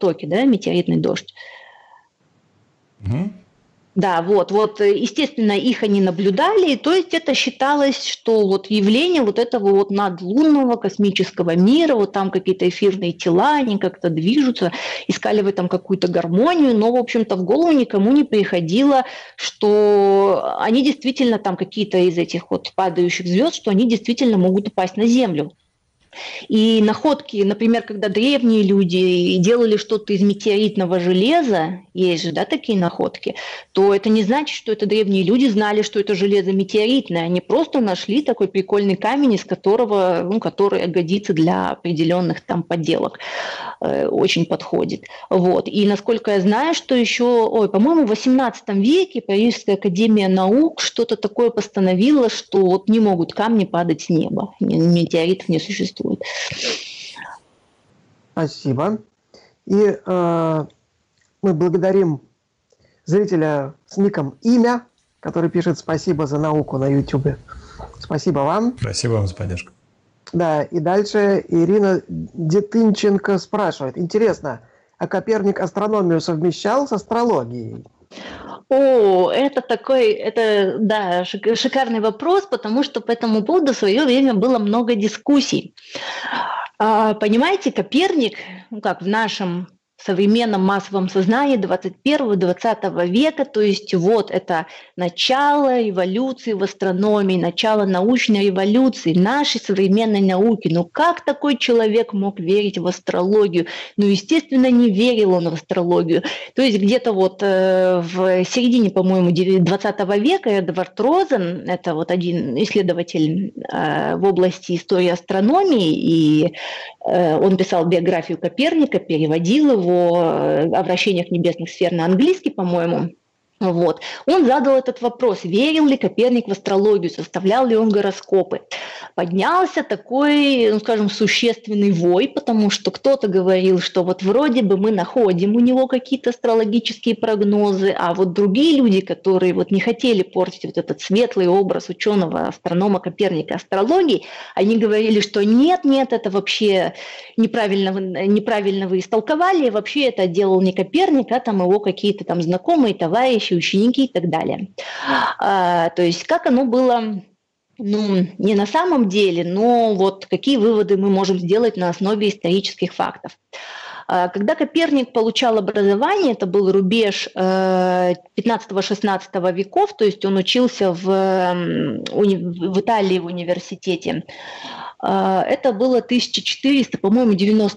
Востоке, да, метеоритный дождь. Угу. Да, вот, естественно, их они наблюдали, то есть это считалось, что вот явление вот этого вот надлунного космического мира, вот там какие-то эфирные тела, они как-то движутся, искали в этом какую-то гармонию, но, в общем-то, в голову никому не приходило, что они действительно там какие-то из этих вот падающих звезд, что они действительно могут упасть на Землю. И находки, например, когда древние люди делали что-то из метеоритного железа, есть же, да, такие находки, то это не значит, что это древние люди знали, что это железо метеоритное. Они просто нашли такой прикольный камень, из которого, который годится для определенных там поделок. Очень подходит. Вот. И насколько я знаю, что еще, по-моему, в XVIII веке Парижская академия наук что-то такое постановила, что вот не могут камни падать с неба, метеоритов не существует. Спасибо. И мы благодарим зрителя с ником «Имя», который пишет «Спасибо за науку» на YouTube. Спасибо вам. Спасибо вам за поддержку. Да, и дальше Ирина Детынченко спрашивает. Интересно, а Коперник астрономию совмещал с астрологией? Это да, шикарный вопрос, потому что по этому поводу в свое время было много дискуссий. Понимаете, Коперник, как в нашем современном массовом сознании 21-20 века, то есть вот это начало эволюции в астрономии, начало научной революции, нашей современной науки. Ну как такой человек мог верить в астрологию? Ну, естественно, не верил он в астрологию. То есть где-то вот в середине, по-моему, 20 века Эдвард Розен, это вот один исследователь в области истории астрономии, и он писал биографию Коперника, переводил его о вращениях небесных сфер на английский, по-моему. Вот. Он задал этот вопрос, верил ли Коперник в астрологию, составлял ли он гороскопы. Поднялся такой, скажем, существенный вой, потому что кто-то говорил, что вот вроде бы мы находим у него какие-то астрологические прогнозы, а вот другие люди, которые вот не хотели портить вот этот светлый образ ученого астронома Коперника астрологии, они говорили, что нет, это вообще неправильно вы истолковали, вообще это делал не Коперник, а там его какие-то там знакомые, товарищи, ученики и так далее. То есть как оно было, не на самом деле, но вот какие выводы мы можем сделать на основе исторических фактов. Когда Коперник получал образование, это был рубеж 15-16 веков, то есть он учился в Италии в университете. Это было 1400, по-моему,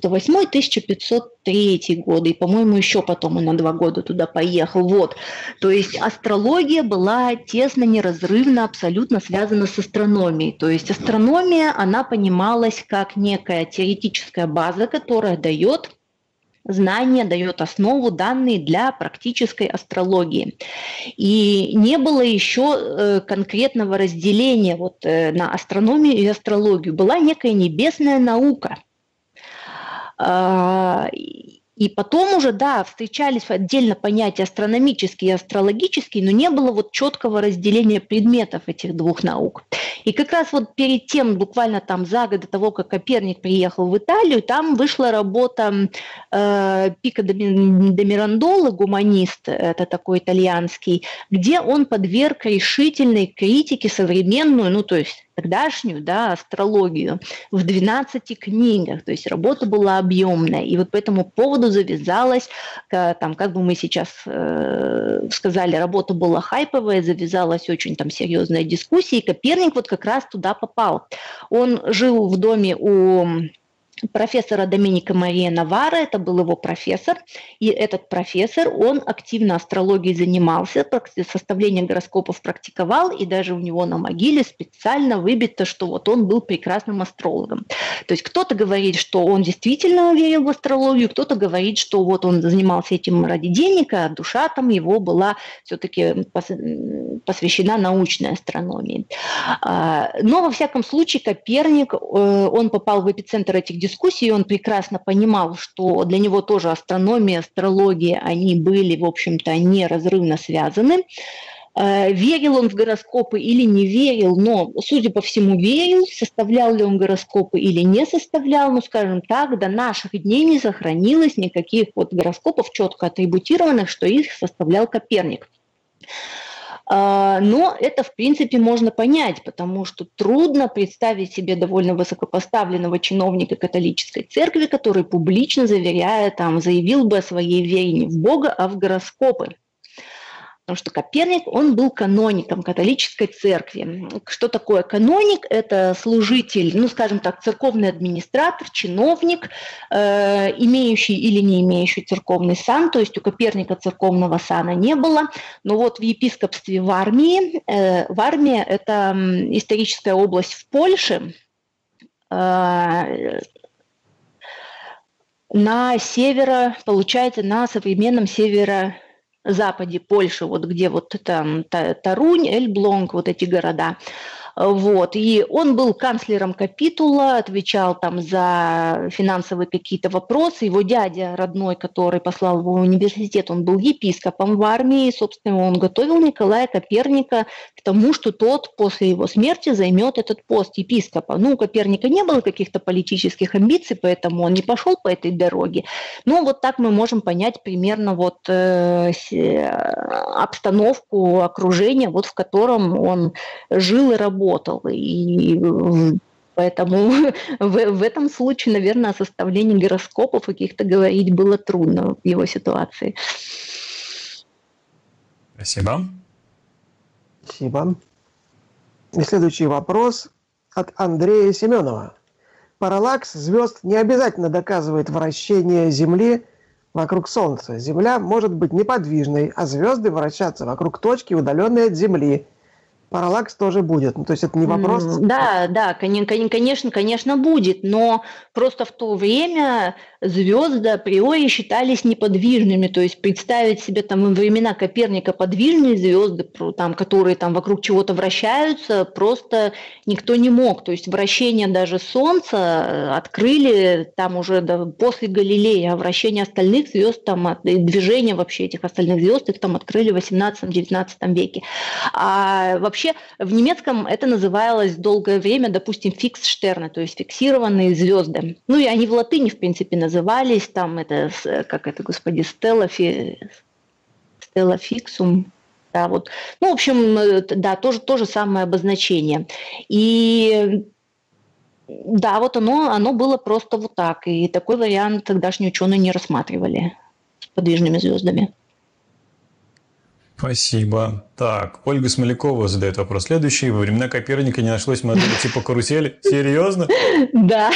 98-1503 годы, и, по-моему, еще потом он на 2 года туда поехал. Вот. То есть астрология была тесно, неразрывно, абсолютно связана с астрономией. То есть астрономия, она понималась как некая теоретическая база, которая дает знания, дает основу, данные для практической астрологии. И не было еще конкретного разделения вот на астрономию и астрологию. Была некая небесная наука. И потом уже, да, встречались отдельно понятия астрономические и астрологические, но не было вот четкого разделения предметов этих двух наук. И как раз вот перед тем, буквально там за год до того, как Коперник приехал в Италию, там вышла работа Пико де Мирандола, гуманист, это такой итальянский, где он подверг решительной критике современную, то есть тогдашнюю, да, астрологию в 12 книгах, то есть работа была объемная, и вот по этому поводу завязалась, там, как бы мы сейчас сказали, работа была хайповая, завязалась очень там серьезная дискуссия, и Коперник вот как раз туда попал. Он жил в доме у профессора Доминика Мария Навара, это был его профессор, и этот профессор, он активно астрологией занимался, составление гороскопов практиковал, и даже у него на могиле специально выбито, что вот он был прекрасным астрологом. То есть кто-то говорит, что он действительно верил в астрологию, кто-то говорит, что вот он занимался этим ради денег, а душа там его была все-таки посвящена научной астрономии. Но во всяком случае Коперник, он попал в эпицентр этих дискуссий, он прекрасно понимал, что для него тоже астрономия, астрология, они были, в общем-то, неразрывно связаны. Верил он в гороскопы или не верил, но, судя по всему, верил. Составлял ли он гороскопы или не составлял, ну, скажем так, до наших дней не сохранилось никаких вот гороскопов четко атрибутированных, что их составлял Коперник. Но это, в принципе, можно понять, потому что трудно представить себе довольно высокопоставленного чиновника католической церкви, который публично заявил бы о своей вере не в Бога, а в гороскопы. Потому что Коперник, он был каноником католической церкви. Что такое каноник? Это служитель, ну, скажем так, церковный администратор, чиновник, имеющий или не имеющий церковный сан. То есть у Коперника церковного сана не было. Но вот в епископстве Вармии, Вармия – это историческая область в Польше, на получается, на современном северо-западе Польши, вот где вот там Тарунь, Эльблонг, вот эти города. Вот. И он был канцлером капитула, отвечал там за финансовые какие-то вопросы. Его дядя родной, который послал его в университет, он был епископом в армии. Собственно, он готовил Николая Коперника к тому, что тот после его смерти займет этот пост епископа. Ну, у Коперника не было каких-то политических амбиций, поэтому он не пошел по этой дороге. Но вот так мы можем понять примерно вот обстановку, окружение, вот в котором он жил и работал. И поэтому в этом случае, наверное, о составлении гороскопов каких-то говорить было трудно в его ситуации. Спасибо. Спасибо. И следующий вопрос от Андрея Семенова. Параллакс звезд не обязательно доказывает вращение Земли вокруг Солнца. Земля может быть неподвижной, а звезды вращаться вокруг точки, удаленной от Земли. Параллакс тоже будет. Ну, то есть это не вопрос. Да, конечно, будет, но просто в то время звезды априори считались неподвижными. То есть представить себе там во времена Коперника подвижные звезды, там, которые там вокруг чего-то вращаются, просто никто не мог. То есть вращение даже Солнца открыли там уже после Галилея, а вращение остальных звезд, там, движение вообще этих остальных звезд, их там открыли в 18-19 веке. А вообще в немецком это называлось долгое время, допустим, фиксштерны, то есть фиксированные звезды. Ну и они в латыни, в принципе, назывались, там это, как это, господи, стелла фиксум. Да, вот. Ну, в общем, да, то же самое обозначение. И да, вот оно было просто вот так. И такой вариант тогдашние ученые не рассматривали с подвижными звездами. Спасибо. Так, Ольга Смолякова задает вопрос следующий. Во времена Коперника не нашлось модели типа карусели? Серьезно? Да,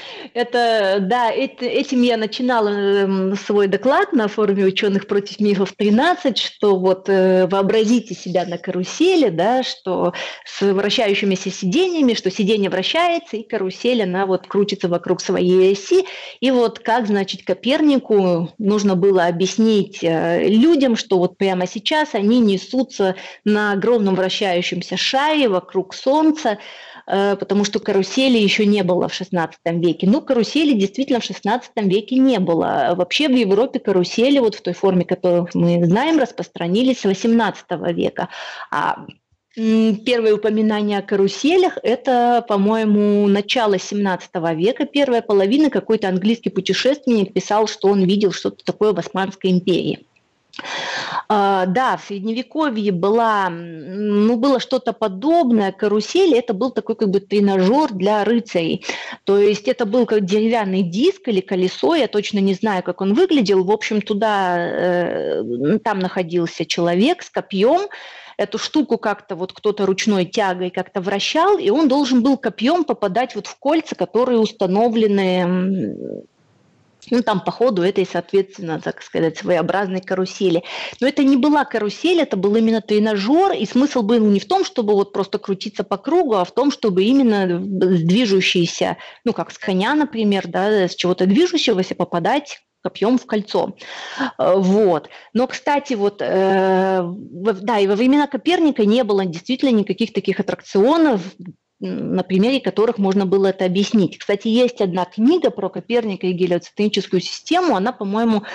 этим я начинала свой доклад на форуме ученых против мифов 13, что вот вообразите себя на карусели, да, что с вращающимися сиденьями, что сиденье вращается, и карусель, она вот крутится вокруг своей оси. И вот как, значит, Копернику нужно было объяснить людям, что вот прямо сейчас они несутся на огромном вращающемся шаре вокруг Солнца, потому что карусели еще не было в XVI веке. Ну, карусели действительно в XVI веке не было. Вообще в Европе карусели, вот в той форме, которую мы знаем, распространились с XVIII века. А первое упоминание о каруселях – это, по-моему, начало XVII века, первая половина. Какой-то английский путешественник писал, что он видел что-то такое в Османской империи. Да, в Средневековье было что-то подобное. Карусель – это был такой как бы тренажер для рыцарей. То есть это был как деревянный диск или колесо, я точно не знаю, как он выглядел. В общем, там находился человек с копьем. Эту штуку как-то вот кто-то ручной тягой как-то вращал, и он должен был копьем попадать вот в кольца, которые установлены, ну, там по ходу этой, соответственно, так сказать, своеобразной карусели. Но это не была карусель, это был именно тренажер, и смысл был не в том, чтобы вот просто крутиться по кругу, а в том, чтобы именно с движущейся, ну, как с коня, например, да, с чего-то движущегося попадать копьем в кольцо. Вот. Но, кстати, вот, да, и во времена Коперника не было действительно никаких таких аттракционов, на примере которых можно было это объяснить. Кстати, есть одна книга про Коперника и гелиоцентрическую систему, она, по-моему,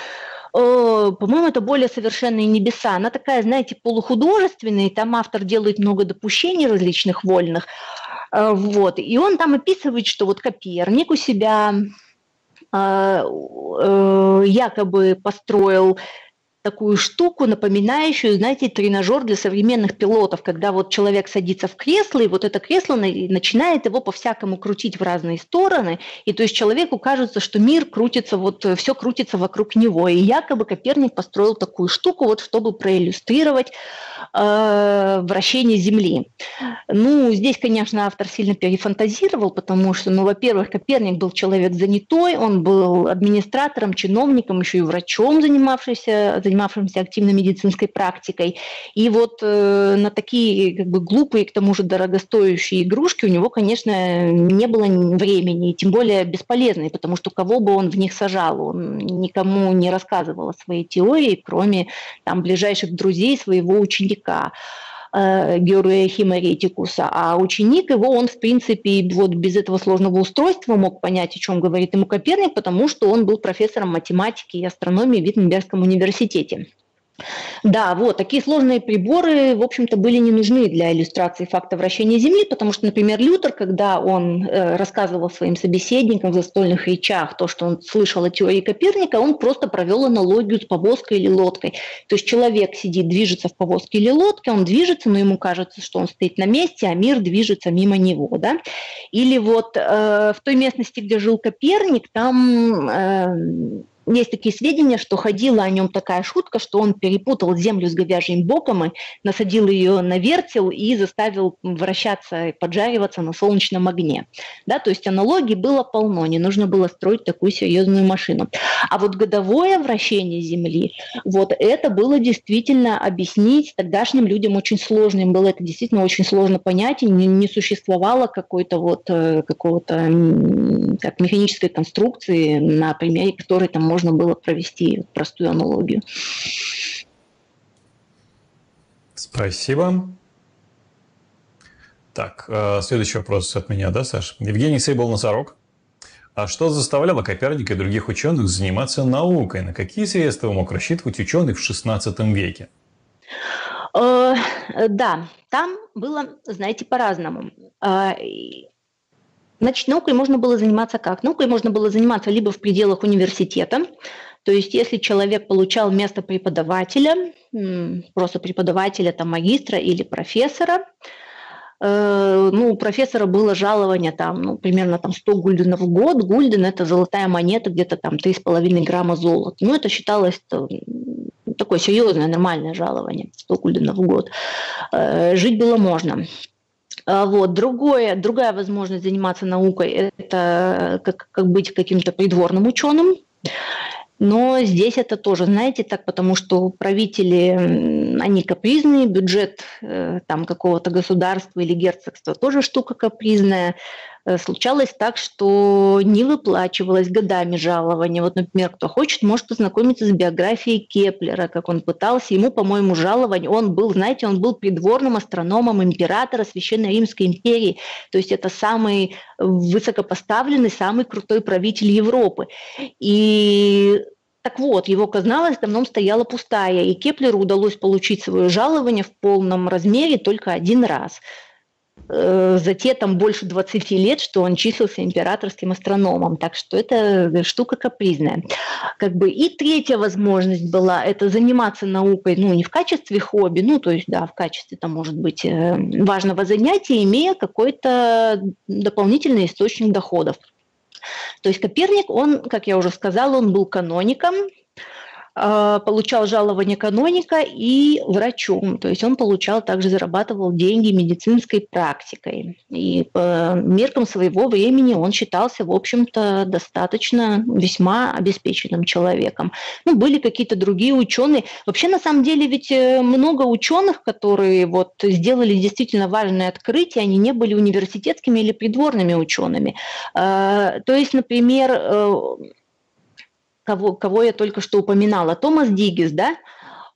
По-моему, это «Более совершенные небеса». Она такая, знаете, полухудожественная, и там автор делает много допущений различных вольных. Вот. И он там описывает, что вот Коперник у себя якобы построил такую штуку, напоминающую, знаете, тренажер для современных пилотов, когда вот человек садится в кресло, и вот это кресло начинает его по-всякому крутить в разные стороны, и то есть человеку кажется, что мир крутится, вот все крутится вокруг него, и якобы Коперник построил такую штуку, вот чтобы проиллюстрировать вращение Земли. Ну, здесь, конечно, автор сильно перефантазировал, потому что, ну, во-первых, Коперник был человек занятой, он был администратором, чиновником, еще и врачом, занимавшимся активной медицинской практикой. И вот на такие как бы глупые, к тому же дорогостоящие игрушки у него, конечно, не было времени, и тем более бесполезные, потому что кого бы он в них сажал, он никому не рассказывал о своей теории, кроме там ближайших друзей своего ученика. Георгия Химеретикуса, а ученик его, он, в принципе, вот без этого сложного устройства мог понять, о чем говорит ему Коперник, потому что он был профессором математики и астрономии в Виттенбергском университете. Да, вот, такие сложные приборы, в общем-то, были не нужны для иллюстрации факта вращения Земли, потому что, например, Лютер, когда он рассказывал своим собеседникам в застольных речах то, что он слышал о теории Коперника, он просто провел аналогию с повозкой или лодкой. То есть человек сидит, движется в повозке или лодке, он движется, но ему кажется, что он стоит на месте, а мир движется мимо него, да? Или вот в той местности, где жил Коперник, там есть такие сведения, что ходила о нем такая шутка, что он перепутал землю с говяжьим боком и насадил ее на вертел и заставил вращаться и поджариваться на солнечном огне. Да, то есть аналогий было полно, не нужно было строить такую серьезную машину. А вот годовое вращение Земли, вот это было действительно объяснить тогдашним людям очень сложно. Им было это действительно очень сложно понять, и не существовало какой-то вот какого-то как механической конструкции, на примере которой там можно было провести простую аналогию. Спасибо. Так, следующий вопрос от меня, да, Саш? Евгений Сейбл-Носорог. А что заставляло Коперника и других ученых заниматься наукой? На какие средства мог рассчитывать ученый в XVI веке? Да, там было, знаете, по-разному. Значит, наукой можно было заниматься как? Наукой можно было заниматься либо в пределах университета, то есть если человек получал место преподавателя, просто преподавателя, там, магистра или профессора, у профессора было жалование там, примерно там 100 гульденов в год. Гульден – это золотая монета, где-то там 3,5 грамма золота. Ну, это считалось такое серьезное, нормальное жалование, 100 гульденов в год. Жить было можно. Вот. Другая возможность заниматься наукой – это как быть каким-то придворным ученым. Но здесь это тоже, знаете, так, потому что правители, они капризные, бюджет там какого-то государства или герцогства тоже штука капризная. Случалось так, что не выплачивалось годами жалование. Вот, например, кто хочет, может познакомиться с биографией Кеплера, как он пытался. Ему, по-моему, жалование. Он был, знаете, он был придворным астрономом императора Священной Римской империи. То есть это самый высокопоставленный, самый крутой правитель Европы. И так вот, его казна в основном стояла пустая, и Кеплеру удалось получить свое жалование в полном размере только один раз. За те там больше 20 лет, что он числился императорским астрономом. Так что это штука капризная. И третья возможность была – это заниматься наукой, не в качестве хобби, то есть, да, в качестве, там, может быть, важного занятия, имея какой-то дополнительный источник доходов. То есть Коперник, он, как я уже сказала, он был каноником, получал жалование каноника и врачом. То есть он также зарабатывал деньги медицинской практикой. И по меркам своего времени он считался, в общем-то, достаточно весьма обеспеченным человеком. Были какие-то другие ученые. Вообще, на самом деле, ведь много ученых, которые сделали действительно важные открытия, они не были университетскими или придворными учеными. То есть, например, кого я только что упоминала, Томас Диггис, да,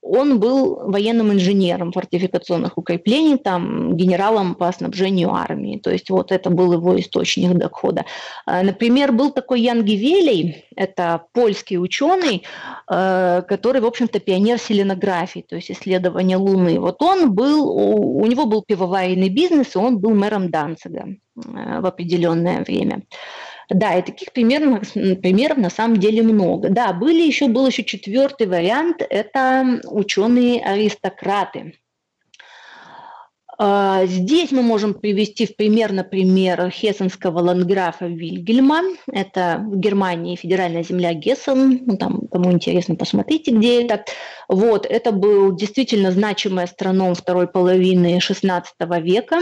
он был военным инженером фортификационных укреплений, там, генералом по снабжению армии. То есть вот это был его источник дохода. Например, был такой Ян Гивелей, это польский ученый, который, в общем-то, пионер селенографии, то есть исследования Луны. Вот он был, у него был пивоваренный бизнес, и он был мэром Данцига в определенное время. Да, и таких примеров на самом деле много. Да, был еще четвертый вариант, это ученые-аристократы. Здесь мы можем привести в пример, например, хессенского ландграфа Вильгельма. Это в Германии федеральная земля Гессен. Ну, там, кому интересно, посмотрите, где это. Вот, это был действительно значимый астроном второй половины XVI века.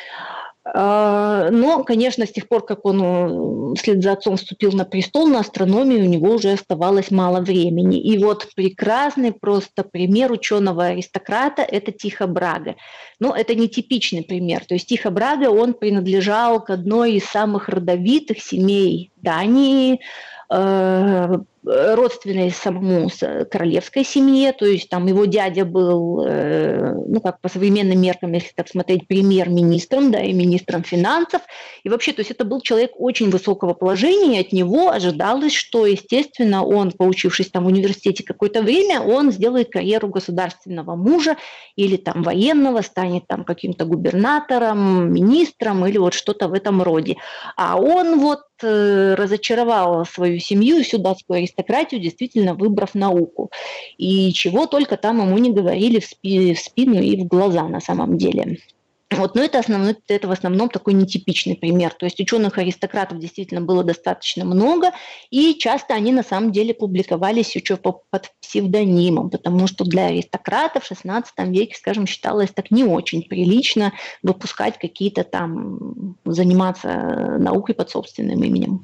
Но, конечно, с тех пор, как он вслед за отцом вступил на престол, на астрономию у него уже оставалось мало времени. И вот прекрасный просто пример ученого-аристократа – это Тихо Брага. Но это не типичный пример. То есть Тихо Брага, он принадлежал к одной из самых родовитых семей Дании, родственной самому королевской семье, то есть там его дядя был, ну как по современным меркам, если так смотреть, премьер-министром, да, и министром финансов, и вообще, то есть это был человек очень высокого положения, и от него ожидалось, что, естественно, он, поучившись там в университете какое-то время, он сделает карьеру государственного мужа или там военного, станет там каким-то губернатором, министром или вот что-то в этом роде. А он вот разочаровал свою семью и всю датскую аристократию, действительно выбрав науку. И чего только там ему не говорили в спину и в глаза на самом деле. Вот, но это в основном такой нетипичный пример. То есть ученых-аристократов действительно было достаточно много, и часто они на самом деле публиковались еще под псевдонимом, потому что для аристократов в XVI веке, скажем, считалось так не очень прилично выпускать какие-то там, заниматься наукой под собственным именем.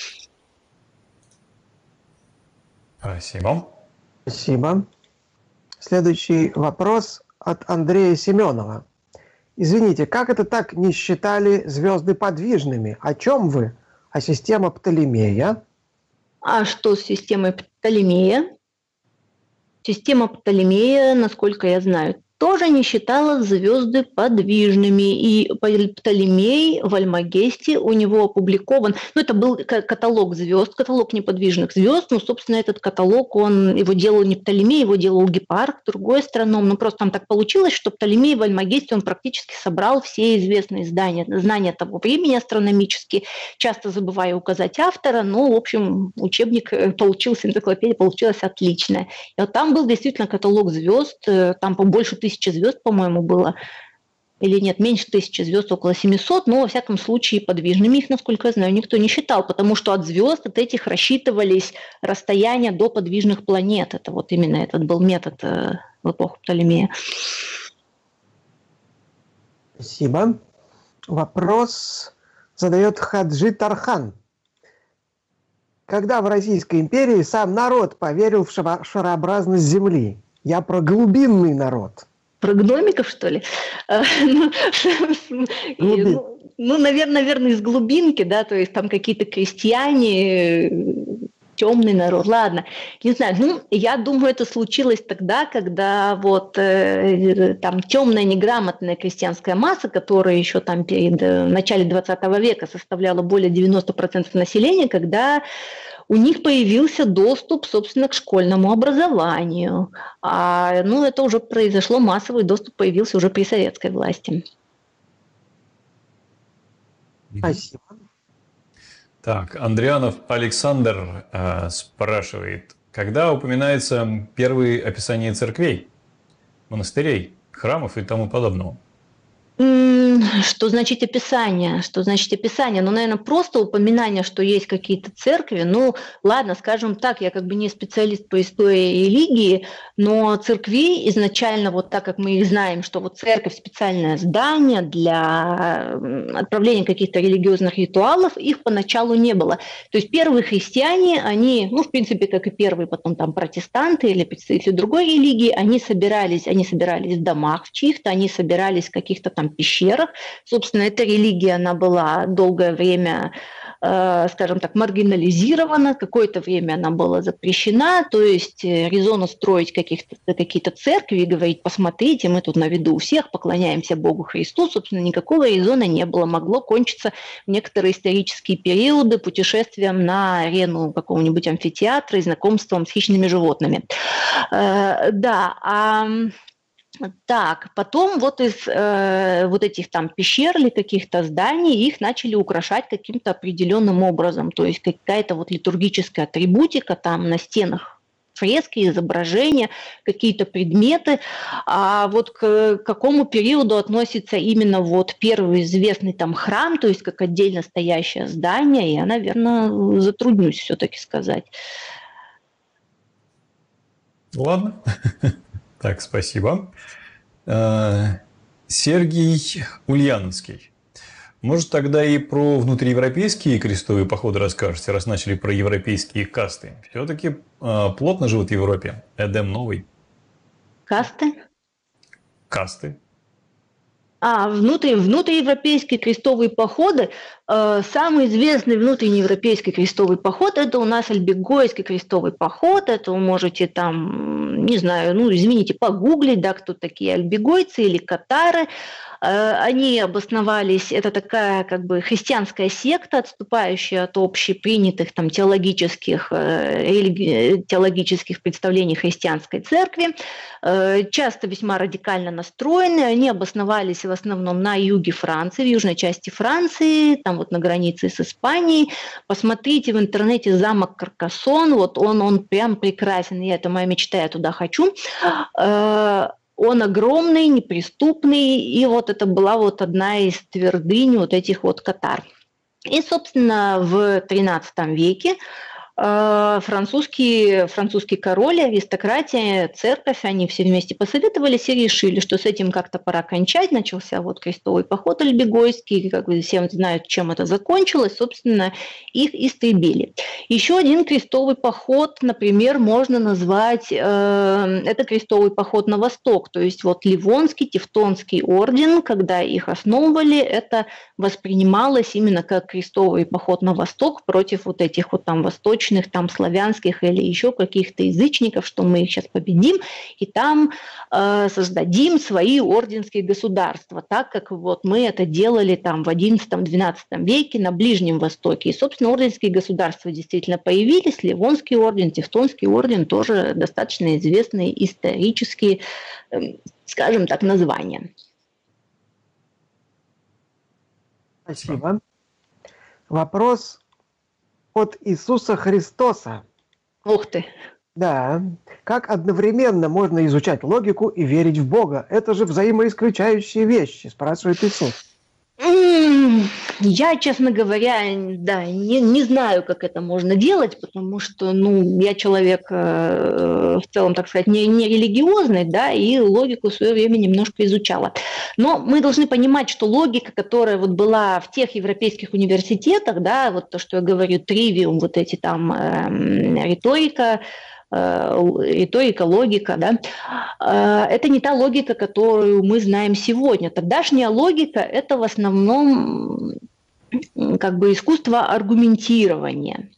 Спасибо. Спасибо. Следующий вопрос от Андрея Семенова. Извините, как это так не считали звезды подвижными? О чем вы? А система Птолемея? А что с системой Птолемея? Система Птолемея, насколько я знаю, тоже не считала звезды подвижными. И Птолемей в Альмагесте у него опубликован, ну это был каталог звезд, каталог неподвижных звезд, ну собственно этот каталог, его делал не Птолемей, его делал Гепарх, другой астроном, но просто там так получилось, что Птолемей в Альмагесте, он практически собрал все известные знания того времени астрономические, часто забывая указать автора, но в общем учебник получился, энциклопедия получилась отличная. И вот там был действительно каталог звезд, там побольше 1000 звезд, по-моему, было, или нет, меньше 1000 звезд, около 700, но, во всяком случае, подвижными их, насколько я знаю, никто не считал, потому что от звезд, от этих рассчитывались расстояния до подвижных планет. Это вот именно этот был метод в эпоху Птолемея. Спасибо. Вопрос задает Хаджи Тархан. Когда в Российской империи сам народ поверил в шарообразность Земли? Я про глубинный народ. Про гномиков, что ли? Ну, наверное, из глубинки, да, то есть там какие-то крестьяне, темный народ. Ладно, не знаю, ну, я думаю, это случилось тогда, когда вот там темная неграмотная крестьянская масса, которая еще там перед начале 20 века составляла более 90% населения, когда у них появился доступ, собственно, к школьному образованию. Ну, это уже произошло, массовый доступ появился уже при советской власти. Спасибо. Так, Андрианов Александр спрашивает, когда упоминаются первые описания церквей, монастырей, храмов и тому подобного? Что значит описание? Что значит описание? Ну, наверное, просто упоминание, что есть какие-то церкви. Ну, ладно, скажем так, я как бы не специалист по истории религии, но церквей изначально, вот так как мы их знаем, что вот церковь специальное здание для отправления каких-то религиозных ритуалов, их поначалу не было. То есть первые христиане, они, ну, в принципе, как и первые потом там протестанты или представители другой религии, они собирались в домах в чьих-то, они собирались в каких-то там пещерах. Собственно, эта религия, она была долгое время скажем так, маргинализирована, какое-то время она была запрещена, то есть резона строить какие-то церкви и говорить, посмотрите, мы тут на виду у всех, поклоняемся Богу Христу, собственно, никакого резона не было, могло кончиться в некоторые исторические периоды путешествием на арену какого-нибудь амфитеатра и знакомством с хищными животными. Так, потом вот из вот этих там пещер или каких-то зданий их начали украшать каким-то определенным образом, то есть какая-то вот литургическая атрибутика там на стенах, фрески, изображения, какие-то предметы. А вот к какому периоду относится именно вот первый известный там храм, то есть как отдельно стоящее здание, я, наверное, затруднюсь все-таки сказать. Ладно. Так, спасибо. Сергей Ульяновский. Может, тогда и про внутриевропейские крестовые походы расскажете, раз начали про европейские касты. Все-таки плотно живут в Европе. Эдем новый. Касты? Касты. Внутриевропейские крестовые походы. Самый известный внутреннеевропейский крестовый поход – это у нас Альбегойский крестовый поход. Это вы можете там, не знаю, извините, погуглить, да, кто такие альбегойцы или катары. Они обосновались, это такая как бы христианская секта, отступающая от общепринятых там теологических представлений христианской церкви, часто весьма радикально настроены. Они обосновались в основном на юге Франции, в южной части Франции, там вот на границе с Испанией. Посмотрите в интернете замок Каркасон, вот он прям прекрасен, это моя мечта, я туда хочу. Он огромный, неприступный, и вот это была вот одна из твердынь вот этих вот катар. И, собственно, в XIII веке французский король, аристократия, церковь, они все вместе посоветовались и решили, что с этим как-то пора кончать. Начался вот крестовый поход альбегойский, как вы все знают, чем это закончилось, собственно, их истребили. Еще один крестовый поход, например, можно назвать, это крестовый поход на восток, то есть вот Ливонский, Тевтонский орден, когда их основывали, это воспринималось именно как крестовый поход на восток против вот этих вот там восточных, там славянских или еще каких-то язычников, что мы их сейчас победим и там создадим свои орденские государства, так как вот мы это делали там в XI-XII веке на Ближнем Востоке. И, собственно, орденские государства действительно появились. Ливонский орден, Тевтонский орден тоже достаточно известные исторические, скажем так, названия. Спасибо. Вопрос от Иисуса Христоса. Ух ты! Да. Как одновременно можно изучать логику и верить в Бога? Это же взаимоисключающие вещи, спрашивает Иисус. Я, честно говоря, да, не знаю, как это можно делать, потому что, я человек в целом, так сказать, не религиозный, да, и логику в свое время немножко изучала. Но мы должны понимать, что логика, которая вот была в тех европейских университетах, да, вот то, что я говорю, тривиум, вот эти там риторика, логика, да, это не та логика, которую мы знаем сегодня. Тогдашняя логика – это в основном как бы искусство аргументирования,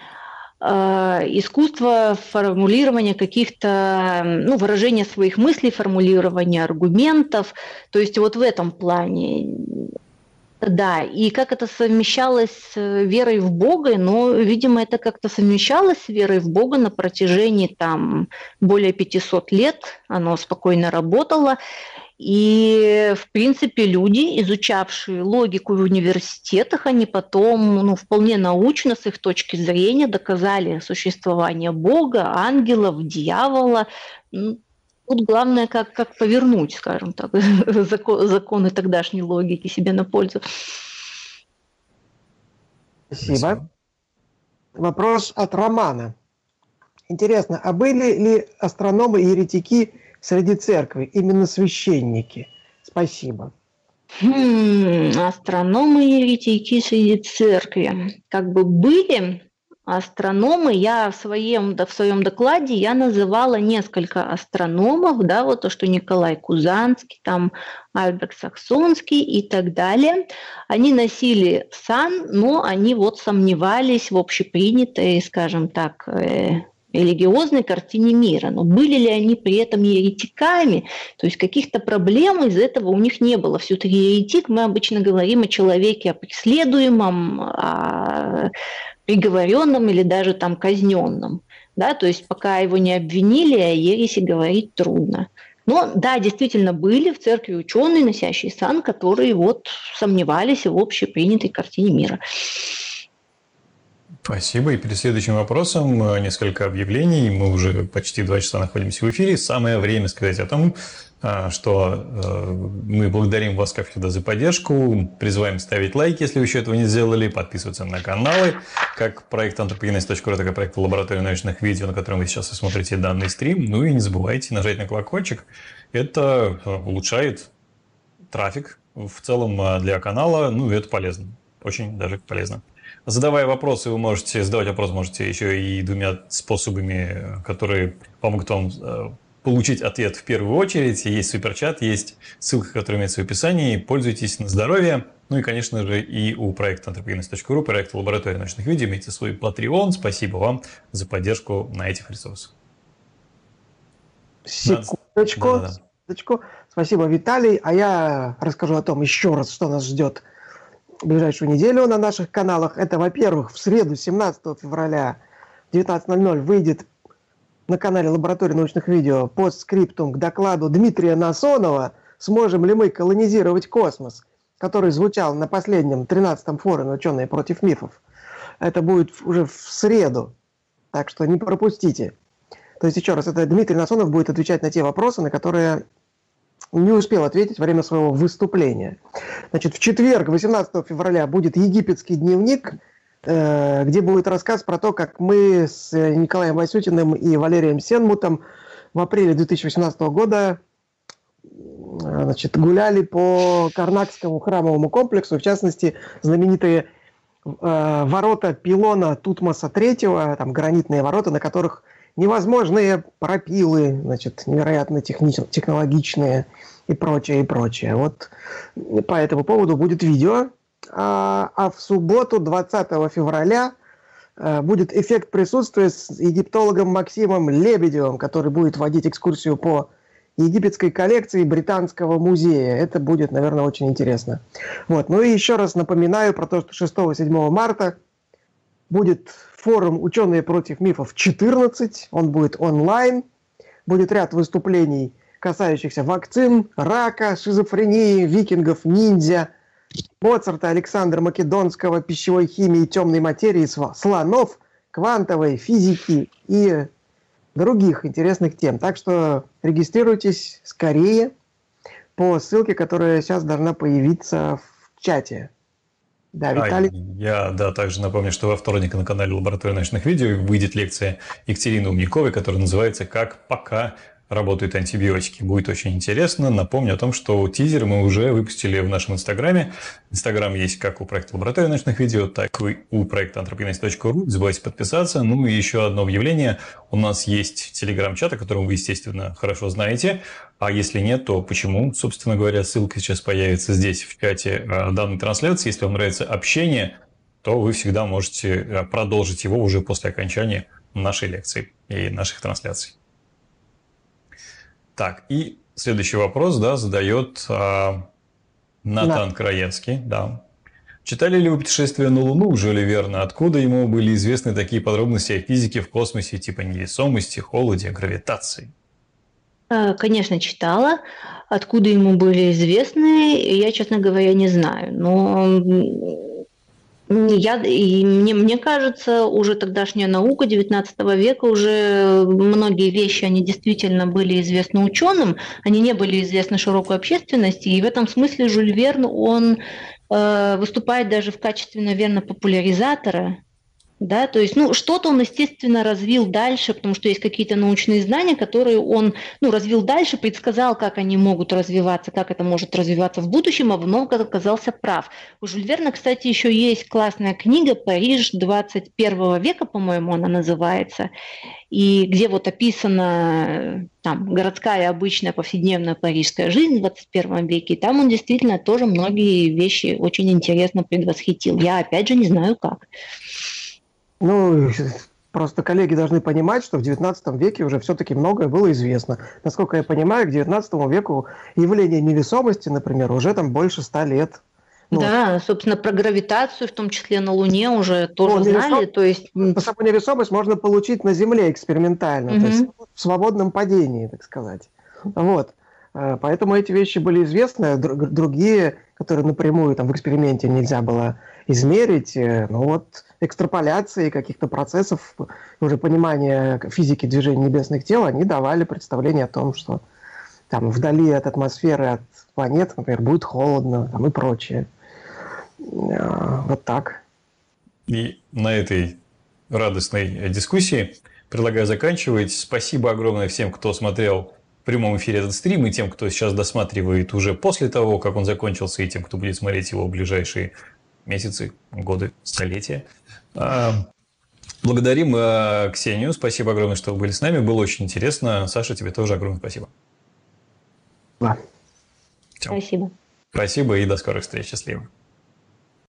искусство формулирования каких-то, выражения своих мыслей, формулирования аргументов. То есть вот в этом плане. Да, и как это совмещалось с верой в Бога, видимо, это как-то совмещалось с верой в Бога на протяжении там более 500 лет, оно спокойно работало, и, в принципе, люди, изучавшие логику в университетах, они потом, вполне научно, с их точки зрения, доказали существование Бога, ангелов, дьявола. Тут главное, как повернуть, скажем так, законы тогдашней логики себе на пользу. Спасибо. Вопрос от Романа. Интересно, а были ли астрономы и еретики среди церкви, именно священники? Спасибо. Астрономы и еретики среди церкви. Как бы были, астрономы, я в своем докладе я называла несколько астрономов, да, вот то, что Николай Кузанский, там Альберт Саксонский и так далее. Они носили сан, но они вот сомневались в общепринятой, скажем так, религиозной картине мира. Но были ли они при этом еретиками? То есть каких-то проблем из этого у них не было. Все-таки еретик, мы обычно говорим о человеке, о преследуемом, о приговоренном или даже там казненном. Да? То есть пока его не обвинили, о ереси говорить трудно. Но да, действительно были в церкви ученые, носящие сан, которые вот сомневались в общепринятой картине мира. Спасибо. И перед следующим вопросом несколько объявлений. Мы уже почти 2 часа находимся в эфире. Самое время сказать о том, что мы благодарим вас, как всегда, за поддержку. Призываем ставить лайки, если вы еще этого не сделали, подписываться на каналы, как проект anthropogenesis.ru, так и проект лаборатории научных видео, на котором вы сейчас смотрите данный стрим. Ну и не забывайте нажать на колокольчик. Это улучшает трафик в целом для канала. Ну и это полезно. Очень даже полезно. Задавая вопросы, вы можете задавать вопрос можете еще и 2 способами, которые помогут вам получить ответ в первую очередь. Есть суперчат, есть ссылка, которая имеется в описании. Пользуйтесь на здоровье. Ну и, конечно же, и у проекта anthropogenesis.ru, проекта лаборатории научных видео, имеете свой Patreon. Спасибо вам за поддержку на этих ресурсах. Секундочку. Спасибо, Виталий. А я расскажу о том еще раз, что нас ждет в ближайшую неделю на наших каналах. Это, во-первых, в среду, 17 февраля в 19:00 выйдет на канале Лаборатории научных видео постскриптум к докладу Дмитрия Насонова «Сможем ли мы колонизировать космос?», который звучал на последнем 13-м форуме «Ученые против мифов». Это будет уже в среду, так что не пропустите. То есть, еще раз, это Дмитрий Насонов будет отвечать на те вопросы, на которые не успел ответить во время своего выступления. Значит, в четверг, 18 февраля, будет египетский дневник, где будет рассказ про то, как мы с Николаем Васютиным и Валерием Сенмутом в апреле 2018 года гуляли по Карнакскому храмовому комплексу, в частности, знаменитые ворота пилона Тутмоса III, там гранитные ворота, на которых невозможные пропилы, невероятно технологичные и прочее, и прочее. Вот по этому поводу будет видео. А в субботу, 20 февраля, будет эффект присутствия с египтологом Максимом Лебедевым, который будет водить экскурсию по египетской коллекции Британского музея. Это будет, наверное, очень интересно. Вот. Ну и еще раз напоминаю про то, что 6-7 марта будет форум «Ученые против мифов 14». Он будет онлайн. Будет ряд выступлений, касающихся вакцин, рака, шизофрении, викингов, ниндзя, Моцарта, Александра Македонского, пищевой химии, темной материи, слонов, квантовой физики и других интересных тем. Так что регистрируйтесь скорее по ссылке, которая сейчас должна появиться в чате. Да, Виталий. Я также напомню, что во вторник на канале Лаборатории научных видео выйдет лекция Екатерины Умниковой, которая называется «Как пока работают антибиотики». Будет очень интересно. Напомню о том, что тизер мы уже выпустили в нашем Инстаграме. Инстаграм есть как у проекта Лаборатории научных видео, так и у проекта anthropogenesis.ru. Не забывайте подписаться. Ну и еще одно объявление. У нас есть телеграм-чат, о котором вы, естественно, хорошо знаете. А если нет, то почему? Собственно говоря, ссылка сейчас появится здесь в чате данной трансляции. Если вам нравится общение, то вы всегда можете продолжить его уже после окончания нашей лекции и наших трансляций. Так, и следующий вопрос, задает Натан Краевский. Да. Читали ли вы «Путешествие на Луну» Жюля Верна? Откуда ему были известны такие подробности о физике в космосе, типа невесомости, холоде, гравитации? Конечно, читала. Откуда ему были известны, я, честно говоря, не знаю. Но мне кажется, уже тогдашняя наука XIX века, уже многие вещи, они действительно были известны ученым, они не были известны широкой общественности, и в этом смысле Жюль Верн, он выступает даже в качестве, наверное, популяризатора Да, то есть, ну, что-то он, естественно, развил дальше, потому что есть какие-то научные знания, которые он, ну, развил дальше, предсказал, как они могут развиваться, как это может развиваться в будущем, а в многом оказался прав. У Жюль Верна, кстати, еще есть классная книга «Париж 21 века», по-моему, она называется, и где вот описана там городская обычная повседневная парижская жизнь в 21 веке, и там он действительно тоже многие вещи очень интересно предвосхитил. Я, опять же, не знаю как. Ну, просто коллеги должны понимать, что в XIX веке уже все-таки многое было известно. Насколько я понимаю, к XIX веку явление невесомости, например, уже там больше 100 лет. Ну, да, собственно, про гравитацию, в том числе на Луне, уже тоже знали. То есть... Саму невесомость можно получить на Земле экспериментально, то есть в свободном падении, так сказать. Вот. Поэтому эти вещи были известны, другие, которые напрямую там, в эксперименте нельзя было измерить, ну вот экстраполяции каких-то процессов, уже понимание физики движения небесных тел, они давали представление о том, что там вдали от атмосферы, от планет, например, будет холодно там, и прочее. Вот так. И на этой радостной дискуссии предлагаю заканчивать. Спасибо огромное всем, кто смотрел в прямом эфире этот стрим, и тем, кто сейчас досматривает уже после того, как он закончился, и тем, кто будет смотреть его в ближайшие месяцы, годы, столетия. Благодарим Ксению. Спасибо огромное, что вы были с нами. Было очень интересно. Саша, тебе тоже огромное спасибо. Да. Спасибо. Спасибо и до скорых встреч. Счастливо.